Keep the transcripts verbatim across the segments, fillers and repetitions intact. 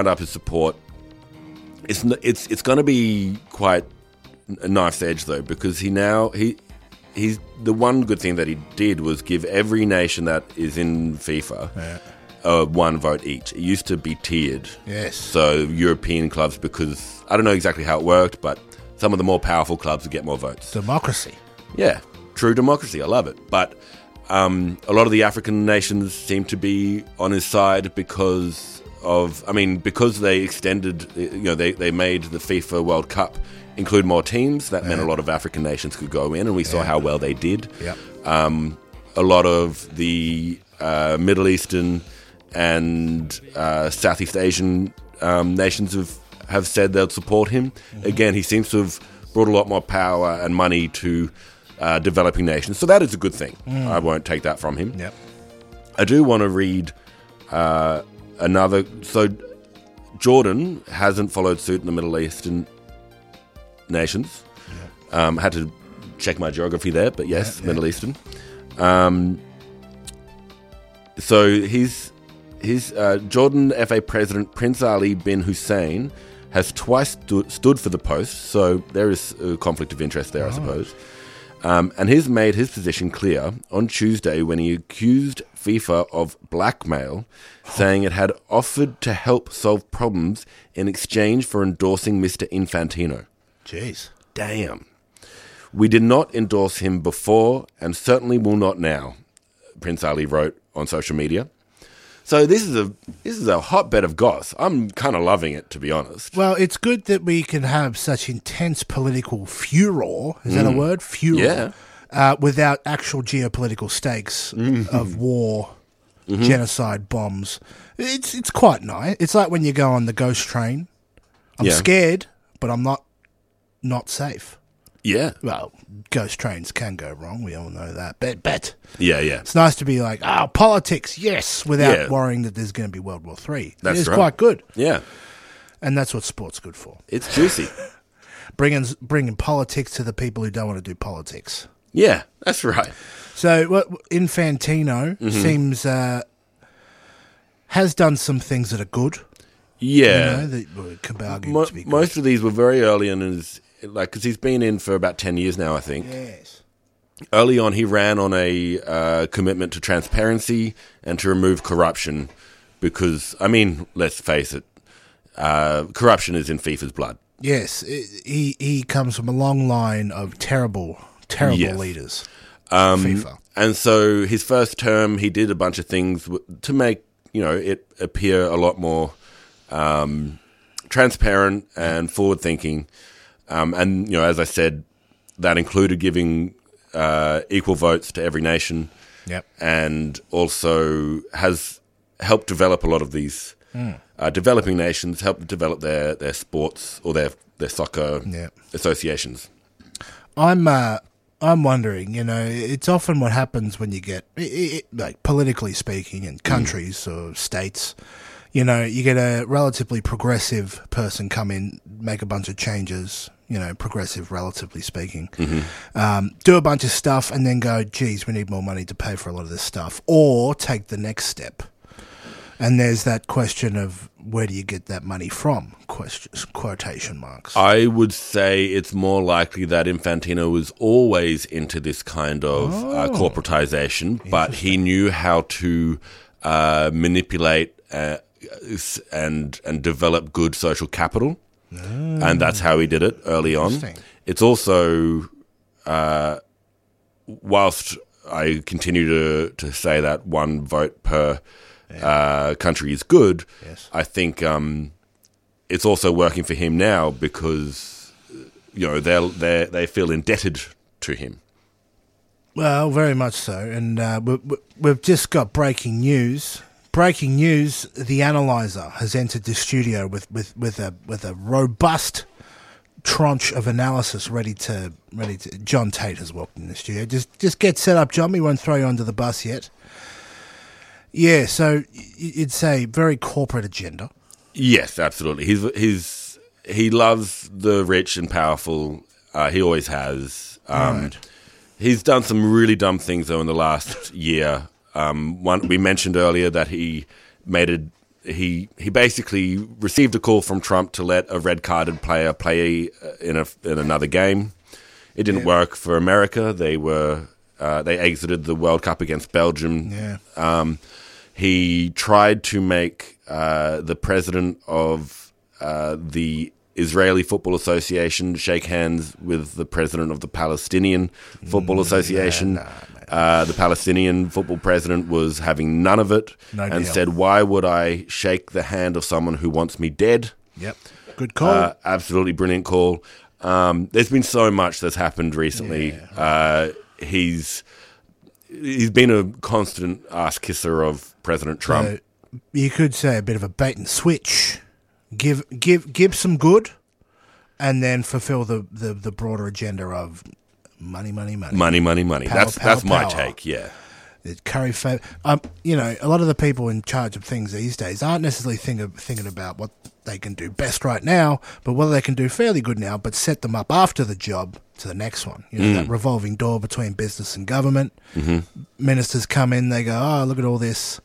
up his support. It's it's it's going to be quite a knife's edge though, because he now he he's the one good thing that he did was give every nation that is in FIFA Yeah. uh, one vote each. It used to be tiered. Yes. So European clubs, because I don't know exactly how it worked, but some of the more powerful clubs would get more votes. Democracy. Yeah, true democracy. I love it. But um, a lot of the African nations seem to be on his side because of, I mean, because they extended, you know, they, they made the FIFA World Cup include more teams. That meant a lot of African nations could go in, and we saw Yeah. how well they did. Yep. Um, a lot of the uh, Middle Eastern and uh, Southeast Asian um, nations have, have said they'll support him. Mm-hmm. Again, he seems to have brought a lot more power and money to uh, developing nations. So that is a good thing. Mm. I won't take that from him. Yep. I do want to read uh, another... So Jordan hasn't followed suit in the Middle Eastern nations. Yeah. Um, had to check my geography there, but yes, yeah, yeah. Middle Eastern. Um, so he's... His uh, Jordan F A President Prince Ali bin Hussein has twice stu- stood for the post, so there is a conflict of interest there, oh. I suppose. Um, and he's made his position clear on Tuesday when he accused FIFA of blackmail, saying it had offered to help solve problems in exchange for endorsing Mister Infantino. Jeez. Damn. We did not endorse him before and certainly will not now, Prince Ali wrote on social media. So this is a this is a hotbed of goss. I'm kind of loving it, to be honest. Well, it's good that we can have such intense political furor. Is mm. that a word? Furor. Yeah. Uh, without actual geopolitical stakes mm-hmm. of war, mm-hmm. genocide, bombs. It's it's quite nice. It's like when you go on the ghost train. I'm yeah. scared, but I'm not not safe. Yeah. Well, ghost trains can go wrong. We all know that. Bet, bet. Yeah, yeah. It's nice to be like, oh, politics, yes, without yeah. worrying that there's going to be World War Three. That's it is right. quite good. Yeah. And that's what sport's good for. It's juicy. bringing bringing politics to the people who don't want to do politics. Yeah, that's right. So what Infantino mm-hmm. seems uh, has done some things that are good. Yeah. You know, that could be argued Mo- to be good. Most of these were very early in his... Like, because he's been in for about ten years now, I think. Yes. Early on, he ran on a uh, commitment to transparency and to remove corruption because, I mean, let's face it, uh, corruption is in FIFA's blood. Yes, it, he he comes from a long line of terrible, terrible yes. leaders. Um, FIFA. And so his first term, he did a bunch of things w- to make, you know, it appear a lot more um, transparent and forward-thinking. Um, and, you know, as I said, that included giving uh, equal votes to every nation. Yep. And also has helped develop a lot of these mm. uh, developing nations, helped develop their, their sports or their, their soccer yep. associations. I'm uh, I'm wondering, you know, it's often what happens when you get, it, it, like politically speaking, in countries mm. or states, you know, you get a relatively progressive person come in, make a bunch of changes, you know, progressive, relatively speaking, mm-hmm. um, do a bunch of stuff and then go, geez, we need more money to pay for a lot of this stuff, or take the next step. And there's that question of where do you get that money from, question, quotation marks. I would say it's more likely that Infantino was always into this kind of oh, uh, corporatization, but he knew how to uh, manipulate uh, and and develop good social capital. Mm. And that's how he did it early on. It's also, uh, whilst I continue to, to say that one vote per yeah. uh, country is good, yes. I think um, it's also working for him now because, you know, they they they feel indebted to him. Well, very much so. And uh, we, we've just got breaking news. Breaking news, The Analyzer has entered the studio with, with, with a with a robust tranche of analysis ready to ready to John Tate has walked in the studio. Just just get set up, John. We won't throw you under the bus yet. Yeah, so you'd say very corporate agenda. Yes, absolutely. He's he's he loves the rich and powerful. Uh, he always has. Um, right. He's done some really dumb things though in the last year. Um, one we mentioned earlier that he made a he he basically received a call from Trump to let a red-carded player play in a in another game. It didn't yeah. work for America. They were uh, they exited the World Cup against Belgium. Yeah. Um, he tried to make uh, the president of uh, the Israeli Football Association shake hands with the president of the Palestinian Football mm, Association. Nah, nah, uh, the Palestinian football president was having none of it no and deal. said, "Why would I shake the hand of someone who wants me dead?" Yep, good call. Uh, absolutely brilliant call. Um, there's been so much that's happened recently. Yeah. Uh, he's he's been a constant ass kisser of President Trump. So you could say a bit of a bait and switch. Give give give some good, and then fulfill the, the, the broader agenda of money, money, money, money, money, money. Power, that's power, that's my power. take. Yeah, It curry favor. Um, you know, a lot of the people in charge of things these days aren't necessarily think of, thinking about what they can do best right now, but what they can do fairly good now, but set them up after the job to the next one. You know, Mm. that revolving door between business and government. Mm-hmm. Ministers come in, they go, "Oh, look at all this.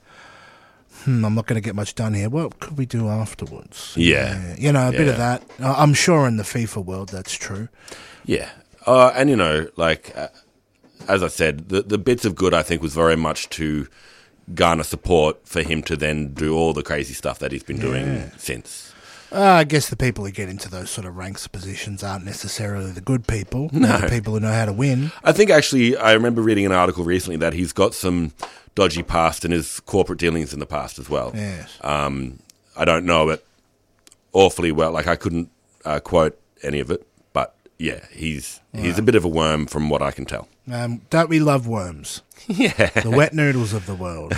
Hmm, I'm not going to get much done here. What could we do afterwards?" Yeah. You know, a bit Yeah. of that. I- I'm sure in the FIFA world that's true. Yeah, uh, and you know, like uh, as I said, the the bits of good I think was very much to garner support for him to then do all the crazy stuff that he's been doing Yeah. since. Uh, I guess the people who get into those sort of ranks positions aren't necessarily the good people. No. The people who know how to win. I think actually, I remember reading an article recently that he's got some dodgy past in his corporate dealings in the past as well. Yes. Um, I don't know it awfully well. Like I couldn't uh, quote any of it, but yeah, he's he's Wow. a bit of a worm from what I can tell. Um, don't we love worms? Yeah, The wet noodles of the world.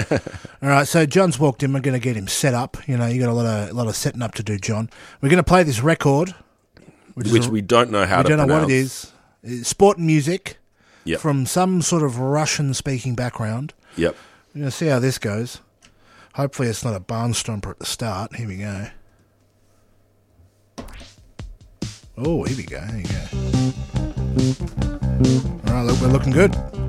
All right, so John's walked in. We're going to get him set up. You know, you got a lot of a lot of setting up to do, John. We're going to play this record, which, which is a, we don't know how we to don't know pronounce. what it is. It's sport and music Yep. from some sort of Russian-speaking background. Yep. We're going to see how this goes. Hopefully, it's not a barnstomper at the start. Here we go. Oh, here we go. Here we go. All right, look, we're looking good.